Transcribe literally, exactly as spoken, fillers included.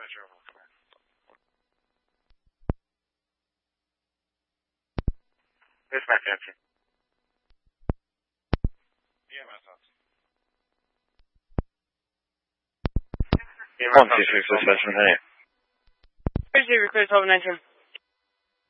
This is my attention. One two six six seven eight. Thursday, request twelve nineteen.